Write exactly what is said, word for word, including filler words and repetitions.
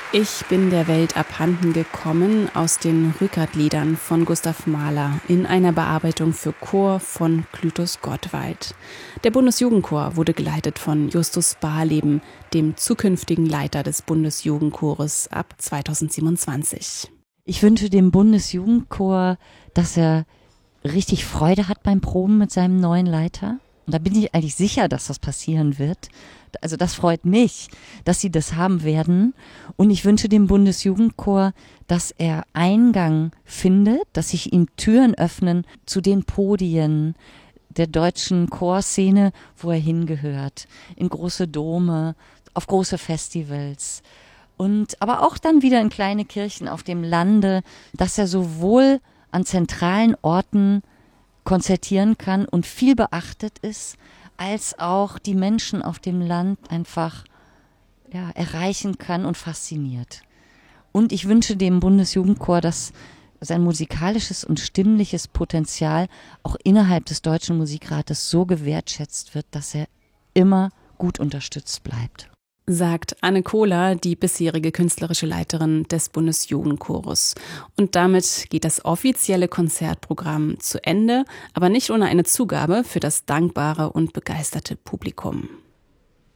Ich bin der Welt abhanden gekommen aus den Rückert-Liedern von Gustav Mahler in einer Bearbeitung für Chor von Clytus Gottwald. Der Bundesjugendchor wurde geleitet von Justus Barleben, dem zukünftigen Leiter des Bundesjugendchores ab zweitausendsiebenundzwanzig. Ich wünsche dem Bundesjugendchor, dass er richtig Freude hat beim Proben mit seinem neuen Leiter. Und da bin ich eigentlich sicher, dass das passieren wird. Also das freut mich, dass sie das haben werden. Und ich wünsche dem Bundesjugendchor, dass er Eingang findet, dass sich ihm Türen öffnen zu den Podien der deutschen Chorszene, wo er hingehört. In große Dome, auf große Festivals. Und aber auch dann wieder in kleine Kirchen auf dem Lande, dass er sowohl an zentralen Orten konzertieren kann und viel beachtet ist, als auch die Menschen auf dem Land einfach ja, erreichen kann und fasziniert. Und ich wünsche dem Bundesjugendchor, dass sein musikalisches und stimmliches Potenzial auch innerhalb des Deutschen Musikrates so gewertschätzt wird, dass er immer gut unterstützt bleibt. Sagt Anne Kohler, die bisherige künstlerische Leiterin des Bundesjugendchores. Und damit geht das offizielle Konzertprogramm zu Ende, aber nicht ohne eine Zugabe für das dankbare und begeisterte Publikum.